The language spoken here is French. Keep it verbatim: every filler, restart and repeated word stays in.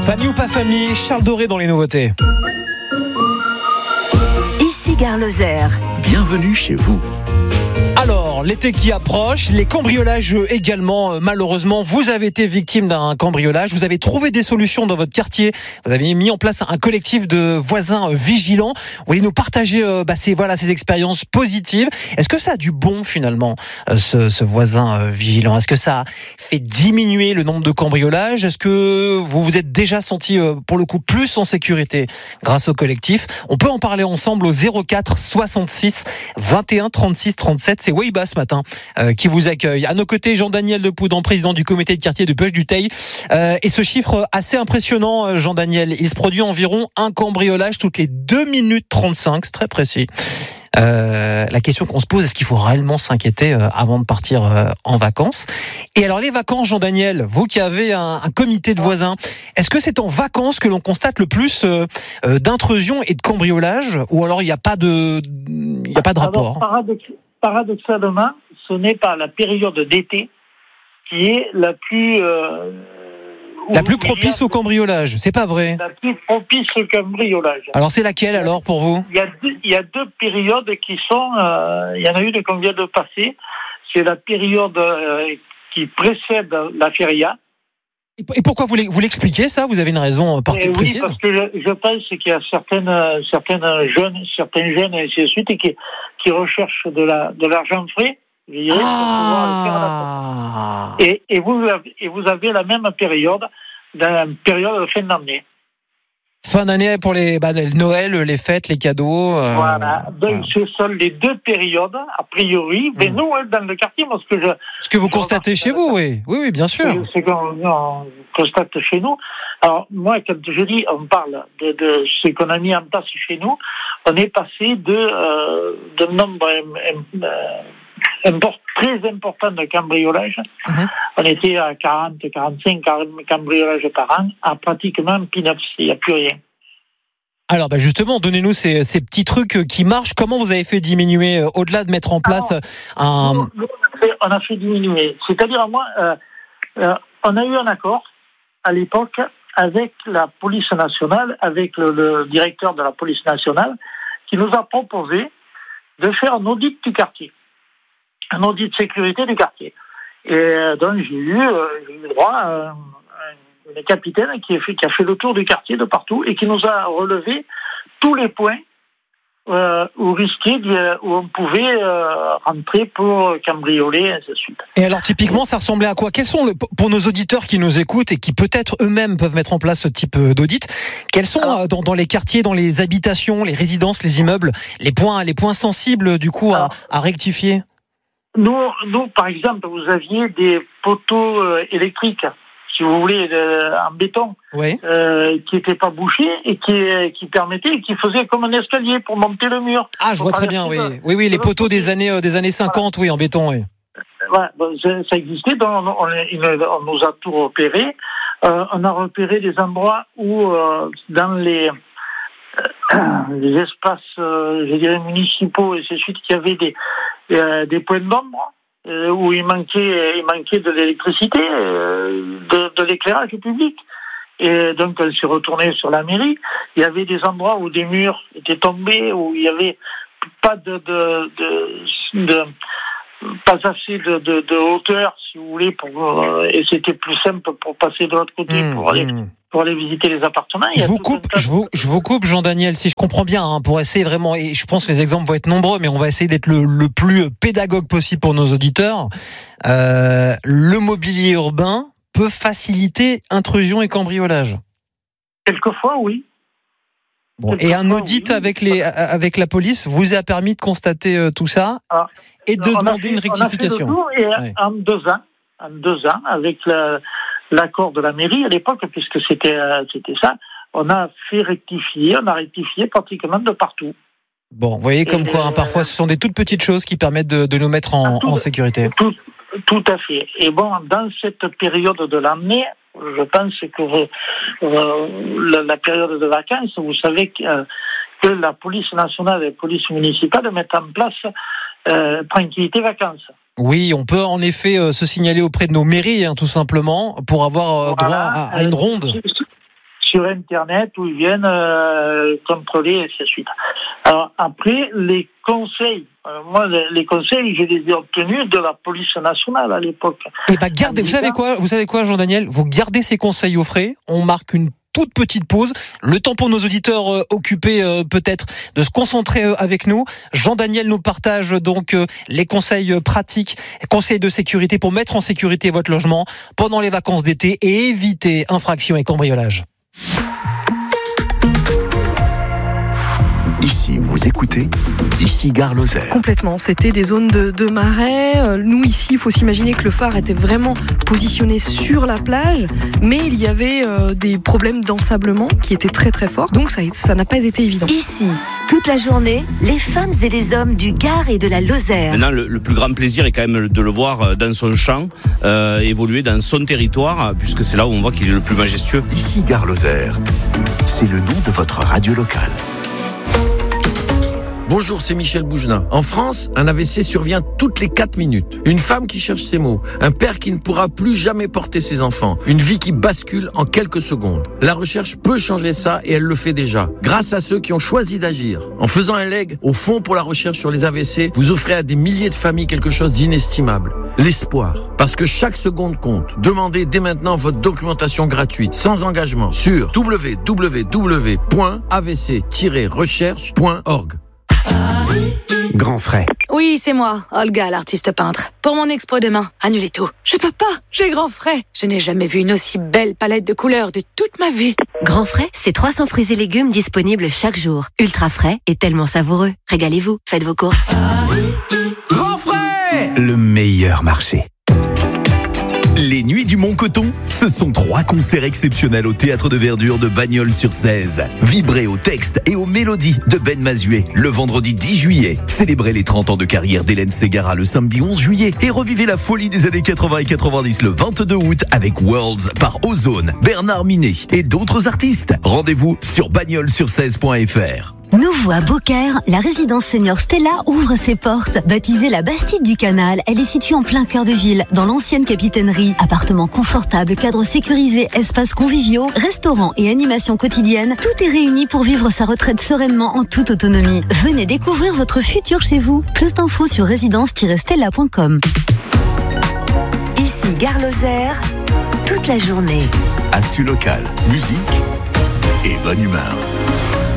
Famille ou pas famille, Charles Doré dans les nouveautés. Ici Gare Lozère. Bienvenue chez vous. Alors, l'été qui approche, les cambriolages également, malheureusement, vous avez été victime d'un cambriolage, vous avez trouvé des solutions dans votre quartier, vous avez mis en place un collectif de voisins vigilants, vous voulez nous partager euh, bah, ces, voilà, ces expériences positives. Est-ce que ça a du bon finalement, euh, ce, ce voisin euh, vigilant? Est-ce que ça a fait diminuer le nombre de cambriolages? Est-ce que vous vous êtes déjà senti euh, pour le coup plus en sécurité grâce au collectif? On peut en parler ensemble au zéro quatre soixante-six vingt et un trente-six trente-sept. C'est Weiba ce matin euh, qui vous accueille. À nos côtés, Jean-Daniel Depoudran, président du comité de quartier de Puech-du-Teil. Euh, et ce chiffre assez impressionnant, euh, Jean-Daniel, il se produit environ un cambriolage toutes les deux minutes trente-cinq, c'est très précis. Euh, la question qu'on se pose, est-ce qu'il faut réellement s'inquiéter euh, avant de partir euh, en vacances? Et alors les vacances, Jean-Daniel, vous qui avez un, un comité de voisins, est-ce que c'est en vacances que l'on constate le plus euh, euh, d'intrusions et de cambriolages, ou alors il n'y a pas de, il n'y a pas de rapport? Alors, paradox- paradoxalement, ce n'est pas la période d'été qui est la plus euh, la plus propice au cambriolage. C'est pas vrai. La plus propice au cambriolage. Alors c'est laquelle alors pour vous? Il y a deux, il y a deux périodes qui sont. Euh, il y en a une qu'on vient de passer. C'est la période euh, qui précède la feria. Et pourquoi vous l'expliquez ça? Vous avez une raison particulière précise? Oui, parce que je, je pense qu'il y a certaines, certaines jeunes, certains jeunes et ainsi de suite qui, qui recherchent de la, de l'argent frais. Je dirais, ah. et, et vous avez, et vous avez la même période, la période de fin d'année. Fin d'année pour les bah, Noël, les fêtes, les cadeaux. Euh... Voilà. Donc, ce sont les deux périodes, a priori. Mais mmh. nous, dans le quartier, moi, ce que je. Ce que vous constatez chez vous, oui. Oui, oui, bien sûr. C'est ce qu'on on constate chez nous. Alors, moi, quand je dis, on parle de, de ce qu'on a mis en place chez nous, on est passé de, euh, de nombre euh, import, très important de cambriolage. Mmh. On était à quarante, quarante-cinq cambriolages par an, à pratiquement pin-ups. Il n'y a plus rien. Alors bah justement, donnez-nous ces, ces petits trucs qui marchent. Comment vous avez fait diminuer, euh, au-delà de mettre en place Alors, un... Nous, nous, on, a fait, on a fait diminuer. C'est-à-dire, moi, euh, euh, on a eu un accord à l'époque avec la police nationale, avec le, le directeur de la police nationale, qui nous a proposé de faire un audit du quartier, un audit de sécurité du quartier. Et donc j'ai eu, euh, j'ai eu droit à un, un capitaine qui a, fait, qui a fait le tour du quartier de partout et qui nous a relevé tous les points euh, où risquer, où on pouvait euh, rentrer pour cambrioler, et ainsi de suite. Et alors typiquement, ça ressemblait à quoi? Quels sont, le, pour nos auditeurs qui nous écoutent et qui peut-être eux-mêmes peuvent mettre en place ce type d'audit, quels sont alors, dans, dans les quartiers, dans les habitations, les résidences, les immeubles, les points, les points sensibles du coup à, à rectifier? Nous, nous, par exemple, vous aviez des poteaux euh, électriques, si vous voulez, euh, en béton, oui. euh, qui n'étaient pas bouchés et qui, qui permettaient, qui faisaient comme un escalier pour monter le mur. Ah, je vois très bien, oui. Oui, oui, les poteaux des années, euh, des années cinquante, voilà. Oui, en béton, oui. Voilà, bon, ça, ça existait, donc on, on, on nous a tout repéré. Euh, on a repéré des endroits où, euh, dans les... les espaces, euh, je dirais, municipaux, et ainsi de suite, qu'il y avait des, euh, des points d'ombre euh, où il manquait, il manquait de l'électricité, euh, de, de l'éclairage public. Et donc, elle s'est retournée sur la mairie. Il y avait des endroits où des murs étaient tombés, où il n'y avait pas de, de, de, de pas assez de, de, de hauteur, si vous voulez, pour, euh, et c'était plus simple pour passer de l'autre côté, mmh, pour aller... Mmh. pour aller visiter les appartements. Je vous coupe, je vous, je vous coupe, Jean-Daniel, si je comprends bien, hein, pour essayer vraiment, et je pense que les exemples vont être nombreux, mais on va essayer d'être le, le plus pédagogue possible pour nos auditeurs. Euh, le mobilier urbain peut faciliter intrusion et cambriolage. Quelquefois, oui. Bon, Quelquefois, et un audit oui. avec les, avec la police vous a permis de constater euh, tout ça Alors, et de demander fait, une rectification. On a fait le tour et ouais. en deux ans, en deux ans, avec la, l'accord de la mairie à l'époque, puisque c'était, c'était ça, on a fait rectifier, on a rectifié pratiquement de partout. Bon, vous voyez comme et quoi, hein, parfois ce sont des toutes petites choses qui permettent de, de nous mettre en, tout, en sécurité. Tout, tout à fait. Et bon, dans cette période de l'année, je pense que euh, la, la période de vacances, vous savez que, euh, que la police nationale et la police municipale mettent en place euh, tranquillité vacances. Oui, on peut en effet euh, se signaler auprès de nos mairies, hein, tout simplement, pour avoir euh, droit voilà. à, à une ronde. sur Internet où ils viennent euh, contrôler et ainsi de suite. Alors après, les conseils, euh, moi les, les conseils, je les ai obtenus de la police nationale à l'époque. Et bah gardez, vous savez quoi, vous savez quoi, Jean-Daniel, vous gardez ces conseils au frais. On marque une toute petite pause, le temps pour nos auditeurs euh, occupés euh, peut-être de se concentrer euh, avec nous. Jean-Daniel nous partage donc euh, les conseils euh, pratiques, conseils de sécurité pour mettre en sécurité votre logement pendant les vacances d'été et éviter infractions et cambriolages. Ici, vous écoutez, ici Gare Lozère. Complètement, c'était des zones de, de marais. Nous ici, il faut s'imaginer que le phare était vraiment positionné sur la plage, mais il y avait euh, des problèmes d'ensablement qui étaient très très forts, donc ça, ça n'a pas été évident. Ici, toute la journée, les femmes et les hommes du Gard et de la Lozère. Maintenant, le, le plus grand plaisir est quand même de le voir dans son champ, euh, évoluer dans son territoire, puisque c'est là où on voit qu'il est le plus majestueux. Ici Gare Lozère, c'est le nom de votre radio locale. Bonjour, c'est Michel Bougenat. En France, un A V C survient toutes les quatre minutes. Une femme qui cherche ses mots, un père qui ne pourra plus jamais porter ses enfants, une vie qui bascule en quelques secondes. La recherche peut changer ça et elle le fait déjà, grâce à ceux qui ont choisi d'agir. En faisant un leg au Fonds pour la recherche sur les A V C, vous offrez à des milliers de familles quelque chose d'inestimable. L'espoir. Parce que chaque seconde compte. Demandez dès maintenant votre documentation gratuite, sans engagement, sur w w w point a v c tiret recherche point org. Grand frais. Oui, c'est moi, Olga, l'artiste peintre. Pour mon expo demain, annulez tout. Je peux pas, j'ai grand frais. Je n'ai jamais vu une aussi belle palette de couleurs de toute ma vie. Grand frais, c'est trois cents fruits et légumes disponibles chaque jour. Ultra frais et tellement savoureux. Régalez-vous, faites vos courses. Grand frais, le meilleur marché. Les Nuits du Mont Coton, ce sont trois concerts exceptionnels au Théâtre de Verdure de Bagnols-sur-Cèze. Vibrez au texte et aux mélodies de Ben Mazuet le vendredi dix juillet. Célébrez les trente ans de carrière d'Hélène Ségara le samedi onze juillet et revivez la folie des années quatre-vingts et quatre-vingt-dix le vingt-deux août avec Worlds par Ozone, Bernard Minet et d'autres artistes. Rendez-vous sur bagnols sur cèze point f r. Nouveau à Beaucaire, la résidence senior Stella ouvre ses portes. Baptisée la Bastide du Canal, elle est située en plein cœur de ville, dans l'ancienne capitainerie. Appartements confortables, cadres sécurisés, espaces conviviaux, restaurants et animations quotidiennes, tout est réuni pour vivre sa retraite sereinement en toute autonomie. Venez découvrir votre futur chez vous. Plus d'infos sur résidence tiret stella point com. Ici Gare Lozère, toute la journée. Actu local, musique et bonne humeur.